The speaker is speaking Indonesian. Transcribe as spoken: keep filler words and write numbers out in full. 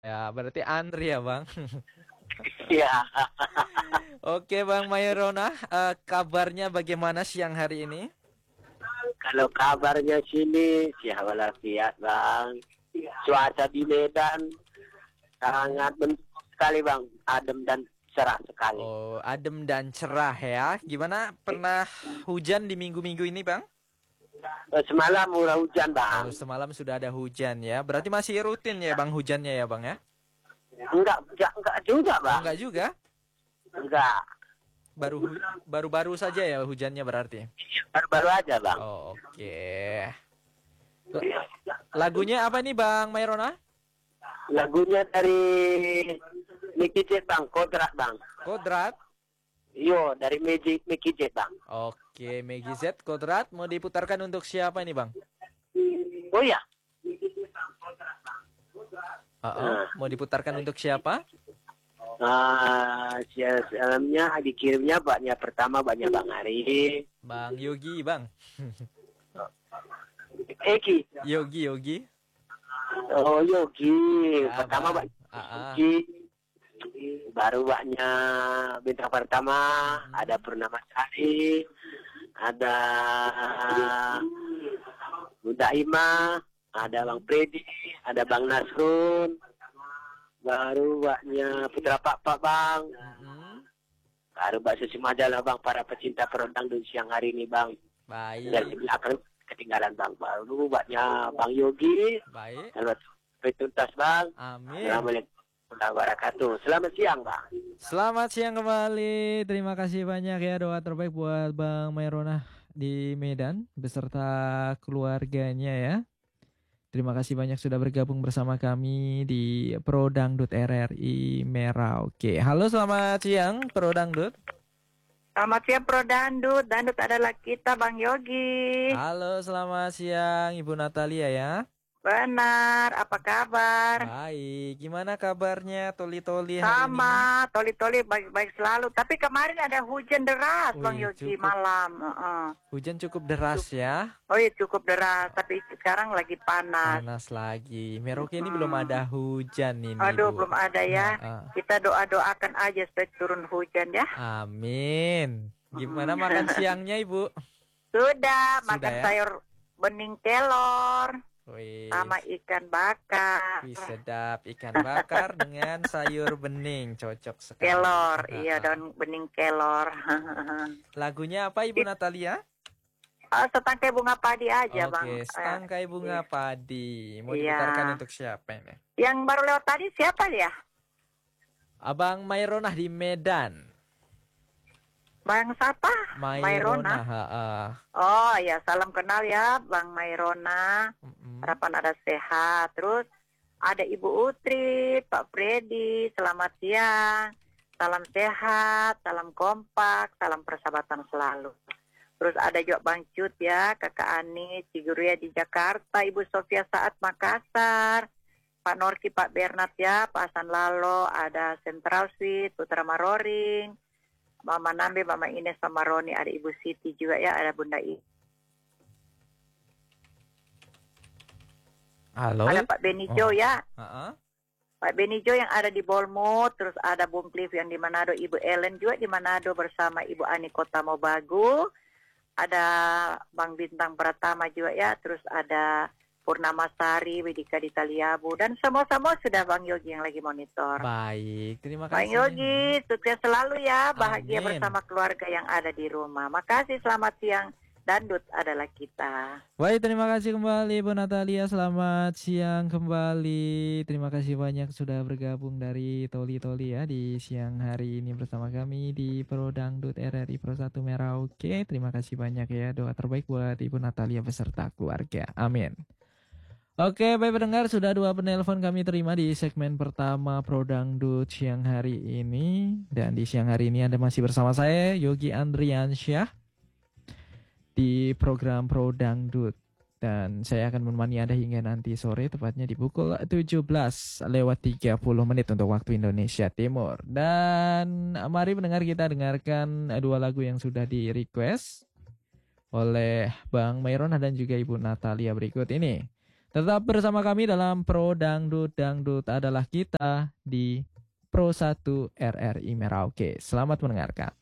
Ya, berarti Andri ya, Bang. Iya, Oke, Bang Mayrona, eh, kabarnya bagaimana siang hari ini? kalau kabarnya sini siapa walafiat bang. Cuaca di Medan Mm-mm. sangat mendukung sekali bang, adem dan cerah sekali. Oh, adem dan cerah ya. Gimana? Pernah hujan di minggu-minggu ini, Bang? Eh, Semalam murah hujan Oh, bang. semalam sudah ada hujan ya. Berarti masih rutin ya, Bang, hujannya ya, Bang ya? Enggak, enggak, enggak juga Oh, bang. enggak juga. Enggak, Baru hu- baru-baru saja ya hujannya berarti. baru-baru aja bang. Oh, oke. La- Lagunya apa nih, Bang Mayrona? Lagunya dari Mickey Jet bang, Kodrat bang. Kodrat. Yo, dari Magic Mickey Jet bang. Oke, Megi Z Kodrat mau diputarkan untuk siapa ini, Bang? Oh ya, Uh-uh. nah, Mau diputarkan untuk siapa? ah, salamnya dikirimnya banyak pertama banyak bang Ari. Bang Yogi, Bang. Eki. Yogi, Yogi. Oh Yogi, Ya, pertama Bang. Pak Ah, Yogi, baru baknya bintang pertama, ada Mm-mm. Purnama Sari, ada Bunda Ima, ada Bang Mm-mm. Freddy, ada Bang Nasrun, baru baknya Putra Pak Pak Bang, Mm-mm. baru Mbak Susi Majalah Bang, para pecinta perondang di siang hari ini Bang, dari Baik, belakang ketinggalan Bang, baru baknya Bang Yogi, baik. selamat tuntas Bang. Amin. Assalamualaikum warahmatullahi wabarakatuh. Selamat siang, Bang. Selamat siang kembali. Terima kasih banyak ya doa terbaik buat Bang Mayrona di Medan beserta keluarganya ya. Terima kasih banyak sudah bergabung bersama kami di Pro Dangdut R R I Merauke. Halo, selamat siang Pro Dangdut. Selamat siang Pro Dandut. Dandut adalah kita Bang Yogi. Halo, selamat siang Ibu Natalia ya. Benar, apa kabar? Baik, gimana kabarnya Toli-Toli hari ini? Sama, toli-toli baik-baik selalu. Tapi kemarin ada hujan deras Bang Wih, Yogi cukup malam. Heeh. hujan cukup deras Cuk- ya. Oh iya cukup deras, tapi sekarang lagi panas. Panas lagi. Merauke ini belum ada Hmm. hujan ini, Aduh, Bu. belum ada ya. Ha-ha. Kita doa-doakan aja supaya turun hujan ya. Amin. Gimana Hmm. makan siangnya, Ibu? Sudah, Sudah makan ya? sayur bening kelor Wih, sama ikan bakar. wih sedap ikan bakar dengan sayur bening, cocok sekali. Kelor, iya Ha-ha. daun bening kelor. Lagunya apa, Ibu It- Natalia? oh, setangkai bunga padi aja bang. Oke, Eh, setangkai bunga iya. padi. Mau Iya. diputarkan untuk siapa ini? Yang baru lewat tadi siapa ya? Abang Mayronah di Medan. Bang siapa? Mayrona, Mayrona. ha-ha. Oh ya, salam kenal ya Bang Mayrona. Mm-mm. Harapan ada sehat. Terus ada Ibu Utri, Pak Freddy, selamat siang. Salam sehat, salam kompak, salam persahabatan selalu. Terus ada juga Bang Cut ya, Kakak Ani, Ciguria di Jakarta, Ibu Sofia Saat Makassar, Pak Norki, Pak Bernard ya, Pak Hasan Lalo, ada Central Suite, Putra Maroring, Mama Nambe, Mama Ines, Mama Roni, ada Ibu Siti juga ya, ada Bunda I. Halo? Ada Pak Benijo Oh. ya, Ha-ha. Pak Benijo yang ada di Bolmut, terus ada Bung Cliff yang di Manado, Ibu Ellen juga di Manado bersama Ibu Ani Kota Mobagu, ada Bang Bintang Pratama juga ya, terus ada Purnama Sari, Widika di Taliabu, dan semua-semua sudah Bang Yogi yang lagi monitor. Baik, terima Bang kasih. Yogi, sukses selalu ya, bahagia Amin. bersama keluarga yang ada di rumah. Makasih, selamat siang. Dandut adalah kita. Baik, terima kasih kembali Bu Natalia. Selamat siang kembali. Terima kasih banyak sudah bergabung dari Toli Toli ya di siang hari ini bersama kami di Pro Dangdut R R I Pro satu Merauke. Terima kasih banyak ya. Doa terbaik buat Ibu Natalia beserta keluarga. Amin. Oke, baik pendengar, sudah dua penelpon kami terima di segmen pertama Pro Dangdut siang hari ini. Dan di siang hari ini Anda masih bersama saya, Yogi Andriansyah, di program Pro Dangdut. Dan saya akan menemani Anda hingga nanti sore, tepatnya di pukul tujuh belas lewat tiga puluh menit untuk waktu Indonesia Timur. Dan mari pendengar kita dengarkan dua lagu yang sudah di request oleh Bang Mayrona dan juga Ibu Natalia berikut ini. Tetap bersama kami dalam Pro Dangdut. Dangdut adalah kita di Pro satu R R I Merauke. Selamat mendengarkan.